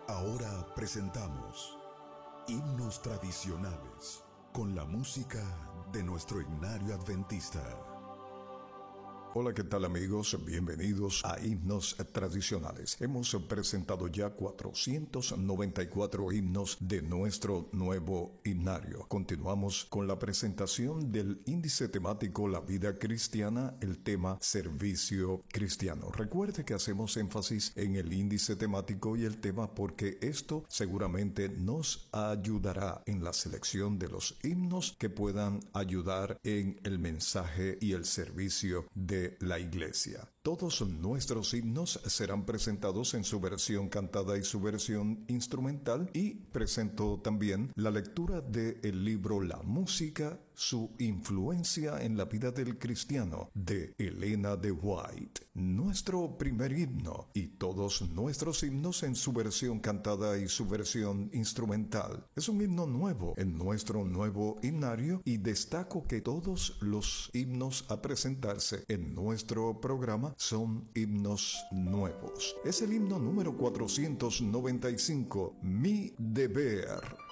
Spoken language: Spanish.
Ahora presentamos Himnos Tradicionales con la música de nuestro himnario adventista. Hola, ¿qué tal amigos? Bienvenidos a Himnos Tradicionales. Hemos presentado ya 494 himnos de nuestro nuevo himnario. Continuamos con la presentación del índice temático La Vida Cristiana, el tema Servicio Cristiano. Recuerde que hacemos énfasis en el índice temático y el tema porque esto seguramente nos ayudará en la selección de los himnos que puedan ayudar en el mensaje y el servicio de la iglesia. Todos nuestros himnos serán presentados en su versión cantada y su versión instrumental, y presento también la lectura del libro La Música, su influencia en la vida del cristiano, de Elena de White. Nuestro primer himno y todos nuestros himnos en su versión cantada y su versión instrumental. Es un himno nuevo en nuestro nuevo himnario y destaco que todos los himnos a presentarse en nuestro programa son himnos nuevos. Es el himno número 495, Mi Deber.